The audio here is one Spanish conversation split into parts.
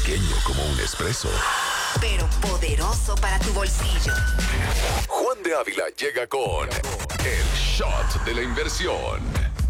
pequeño como un espresso, pero poderoso para tu bolsillo. Juan de Ávila llega con el shot de la inversión.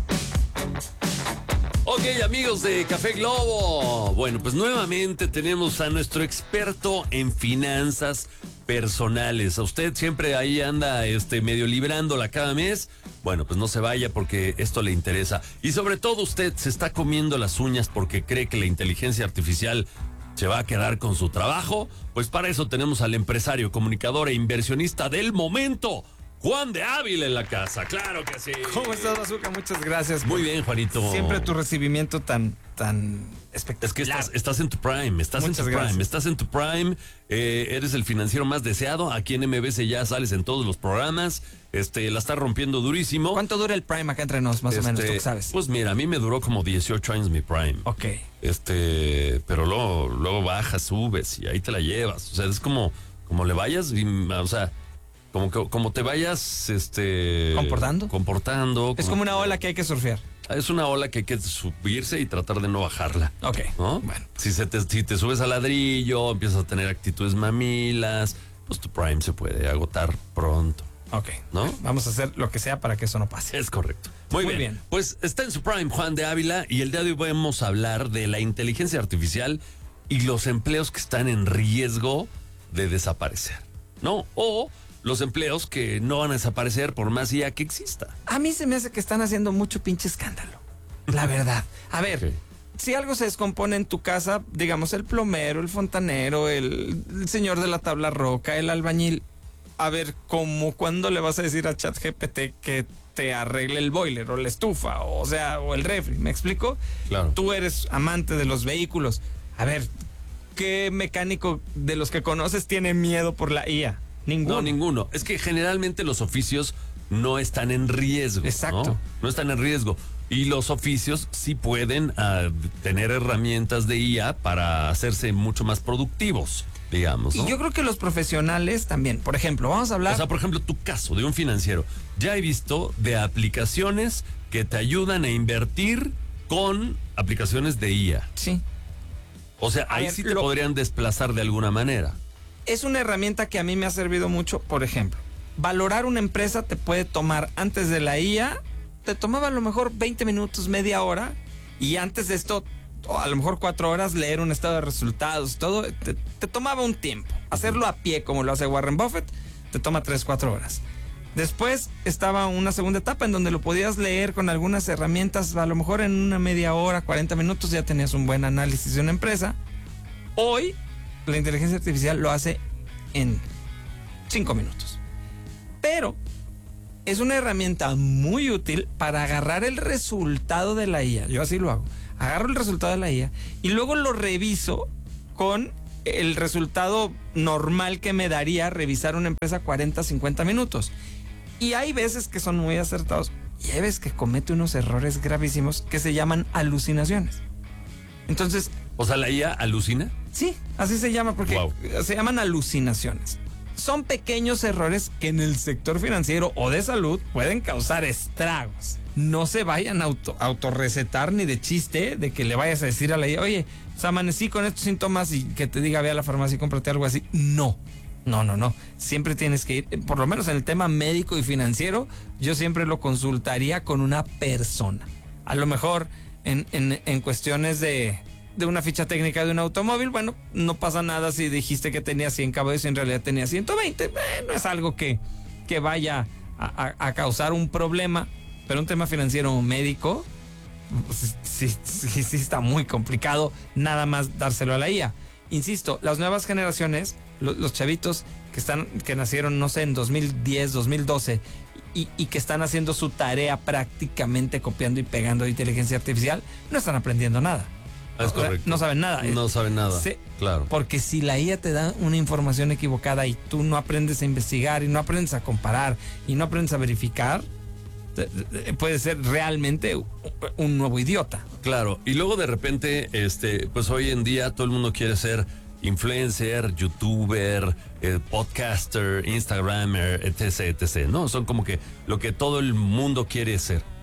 Ok, amigos de Café Globo. Bueno, pues nuevamente tenemos a nuestro experto en finanzas personales. A usted siempre ahí anda medio librándola cada mes. Bueno, pues no se vaya porque esto le interesa. Y sobre todo usted se está comiendo las uñas porque cree que la inteligencia artificial se va a quedar con su trabajo. Pues para eso tenemos al empresario, comunicador e inversionista del momento, Juan de Ávila en la casa. Claro que sí. ¿Cómo estás, Bazooka? Muchas gracias. Muy bien, Juanito. Siempre tu recibimiento tan espectacular. Es que estás en tu prime, estás en tu prime, eres el financiero más deseado. Aquí en MBS ya sales en todos los programas, la estás rompiendo durísimo. ¿Cuánto dura el prime acá entre nos, más o menos, tú que sabes? Pues mira, a mí me duró como 18 años mi prime. Ok. Pero luego bajas, subes y ahí te la llevas. O sea, es como le vayas, o sea, como te vayas, comportando. Es como una ola que hay que surfear. Es una ola que hay que subirse y tratar de no bajarla. Ok. ¿No? Bueno. Si te subes al ladrillo, empiezas a tener actitudes mamilas, pues tu prime se puede agotar pronto. Ok. ¿No? Vamos a hacer lo que sea para que eso no pase. Es correcto. Muy bien. Pues está en su prime Juan de Ávila y el día de hoy vamos a hablar de la inteligencia artificial y los empleos que están en riesgo de desaparecer, ¿no? O los empleos que no van a desaparecer por más IA que exista. A mí se me hace que están haciendo mucho pinche escándalo. La verdad. A ver, Okay. Si algo se descompone en tu casa, digamos el plomero, el fontanero, el señor de la tabla roca, el albañil, a ver, ¿cuándo le vas a decir a ChatGPT que te arregle el boiler o la estufa, o el refri? ¿Me explico? Claro. Tú eres amante de los vehículos. A ver, ¿qué mecánico de los que conoces tiene miedo por la IA? Ninguno. No, ninguno. Es que generalmente los oficios no están en riesgo. Exacto. No están en riesgo. Y los oficios sí pueden tener herramientas de IA para hacerse mucho más productivos, digamos, ¿no? Y yo creo que los profesionales también. Por ejemplo, vamos a hablar... O sea, por ejemplo, tu caso de un financiero. Ya he visto de aplicaciones que te ayudan a invertir con aplicaciones de IA. Sí. O sea, ahí sí te podrían desplazar de alguna manera. Es una herramienta que a mí me ha servido mucho. Por ejemplo, valorar una empresa te puede tomar antes de la IA, te tomaba a lo mejor 20 minutos, media hora, y antes de esto, a lo mejor 4 horas, leer un estado de resultados, todo, te tomaba un tiempo. Hacerlo a pie, como lo hace Warren Buffett, te toma 3-4 horas. Después estaba una segunda etapa en donde lo podías leer con algunas herramientas, a lo mejor en una media hora, 40 minutos, ya tenías un buen análisis de una empresa. Hoy, la inteligencia artificial lo hace en 5 minutos. Pero es una herramienta muy útil para agarrar el resultado de la IA. Yo así lo hago. Agarro el resultado de la IA y luego lo reviso con el resultado normal que me daría revisar una empresa 40-50 minutos. Y hay veces que son muy acertados y hay veces que comete unos errores gravísimos que se llaman alucinaciones. Entonces... O sea, ¿la IA alucina? Sí, así se llama porque se llaman alucinaciones. Son pequeños errores que en el sector financiero o de salud pueden causar estragos. No se vayan a autorrecetar ni de chiste de que le vayas a decir a la IA, oye, pues amanecí con estos síntomas y que te diga ve a la farmacia y cómprate algo así. No. Siempre tienes que ir, por lo menos en el tema médico y financiero, yo siempre lo consultaría con una persona. A lo mejor en cuestiones de una ficha técnica de un automóvil, bueno, no pasa nada si dijiste que tenía 100 caballos y en realidad tenía 120. No es algo que vaya a causar un problema, pero un tema financiero o médico, sí está muy complicado nada más dárselo a la IA. Insisto, las nuevas generaciones, los chavitos que nacieron, no sé, en 2010, 2012, y que están haciendo su tarea prácticamente copiando y pegando de inteligencia artificial, no están aprendiendo nada. Es correcto. No saben nada. No saben nada. Sí, claro. Porque si la IA te da una información equivocada y tú no aprendes a investigar y no aprendes a comparar y no aprendes a verificar, puede ser realmente un nuevo idiota. Claro. Y luego de repente, pues hoy en día todo el mundo quiere ser influencer, youtuber, podcaster, instagramer, etc., ¿no? Son como que lo que todo el mundo quiere ser.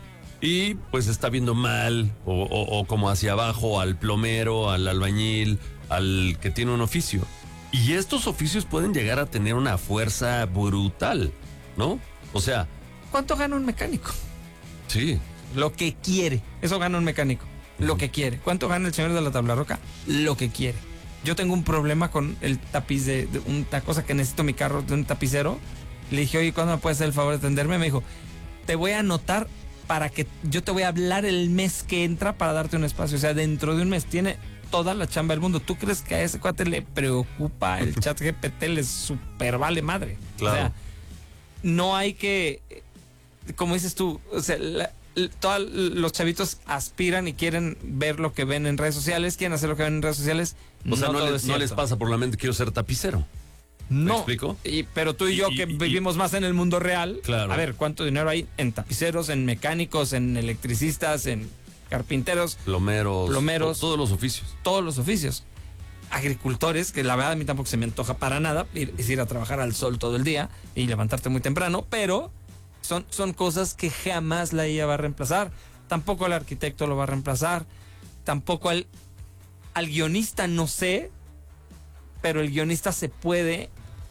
y pues está viendo mal o como hacia abajo al plomero, al albañil, al que tiene un oficio. Y estos oficios pueden llegar a tener una fuerza brutal, ¿no? O sea... ¿Cuánto gana un mecánico? Sí. Lo que quiere. Eso gana un mecánico. Lo que quiere. ¿Cuánto gana el señor de la tabla roca? Lo que quiere. Yo tengo un problema con el tapiz de una cosa que necesito mi carro, de un tapicero. Le dije, oye, ¿cuándo me puedes hacer el favor de atenderme? Me dijo, te voy a anotar para que yo te voy a hablar el mes que entra para darte un espacio. O sea, dentro de un mes tiene toda la chamba del mundo. ¿Tú crees que a ese cuate le preocupa el chat GPT? Le super vale madre. Claro. O sea, no hay que, como dices tú, o sea, todos los chavitos aspiran y quieren ver lo que ven en redes sociales, quieren hacer lo que ven en redes sociales. O sea, todo es no les cierto. pasa por la mente, quiero ser tapicero. ¿Me No, explico? pero tú y yo que vivimos más en el mundo real, claro. A ver, ¿cuánto dinero hay en tapiceros, en mecánicos, en electricistas, en carpinteros, Plomeros, todos los oficios. todos los oficios? Agricultores, que la verdad a mí tampoco se me antoja para nada, es ir a trabajar al sol todo el día y levantarte muy temprano, pero son cosas que jamás la IA va a reemplazar. Tampoco el arquitecto lo va a reemplazar, tampoco al guionista, no sé, pero el guionista se puede...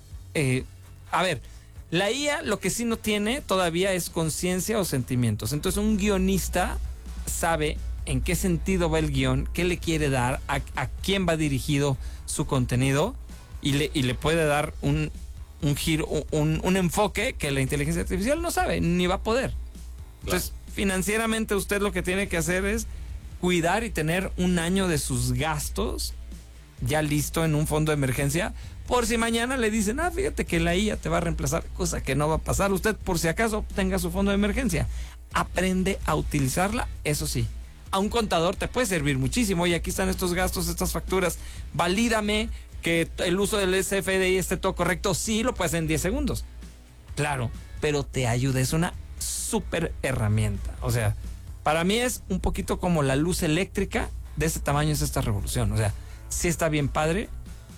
a ver, la IA lo que sí no tiene todavía es conciencia o sentimientos. Entonces un guionista sabe en qué sentido va el guión, qué le quiere dar, a quién va dirigido su contenido y le puede dar un giro, un enfoque que la inteligencia artificial no sabe ni va a poder. Entonces, financieramente usted lo que tiene que hacer es cuidar y tener un año de sus gastos ya listo en un fondo de emergencia, por si mañana le dicen, fíjate que la IA te va a reemplazar, cosa que no va a pasar. Usted, por si acaso, tenga su fondo de emergencia. Aprende a utilizarla, eso sí. A un contador te puede servir muchísimo. Y aquí están estos gastos, estas facturas. Valídame que el uso del SFDI esté todo correcto. Sí, lo puedes en 10 segundos. Claro, pero te ayuda. Es una súper herramienta. O sea, para mí es un poquito como la luz eléctrica. De ese tamaño es esta revolución. O sea, sí está bien padre,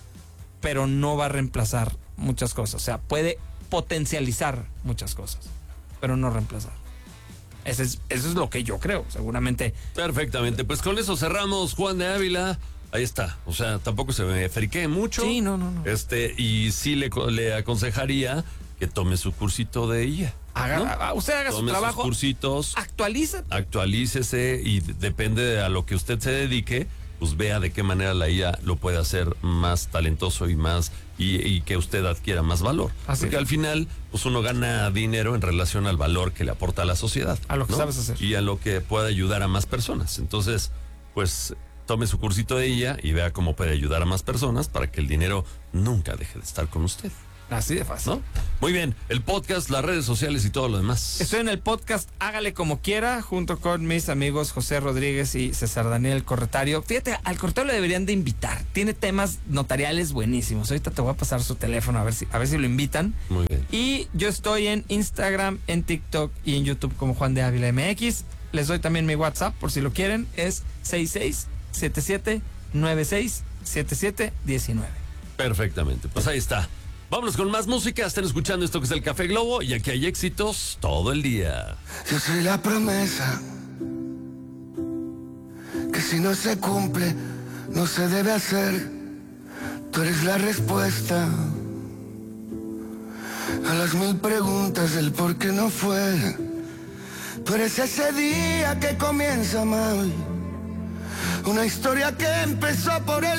pero no va a reemplazar muchas cosas. O sea, puede potencializar muchas cosas, pero no reemplazar. Eso es lo que yo creo, seguramente. Perfectamente, pues con eso cerramos, Juan de Ávila. Ahí está, o sea, tampoco se me friquee mucho. Sí, no. Y sí le aconsejaría que tome su cursito de IA. Usted haga tome su trabajo. Sus cursitos. Actualícese y depende de a lo que usted se dedique, pues vea de qué manera la IA lo puede hacer más talentoso y que usted adquiera más valor. Porque al final, pues uno gana dinero en relación al valor que le aporta a la sociedad. A lo que sabes hacer. Y a lo que pueda ayudar a más personas. Entonces, pues tome su cursito de IA y vea cómo puede ayudar a más personas para que el dinero nunca deje de estar con usted. Así de fácil. ¿No? Muy bien, el podcast, las redes sociales y todo lo demás. Estoy en el podcast Hágale Como Quiera, junto con mis amigos José Rodríguez y César Daniel Corretario. Fíjate, al Corretario le deberían de invitar. Tiene temas notariales buenísimos. Ahorita te voy a pasar su teléfono a ver si lo invitan. Muy bien. Y yo estoy en Instagram, en TikTok y en YouTube como Juan de Ávila MX. Les doy también mi WhatsApp por si lo quieren. Es 6677967719. Perfectamente, pues ahí está. Vámonos con más música, están escuchando esto que es el Café Globo y aquí hay éxitos todo el día. Yo soy la promesa que si no se cumple no se debe hacer. Tú eres la respuesta a las 1000 preguntas del por qué no fue. Tú eres ese día que comienza mal, una historia que empezó por el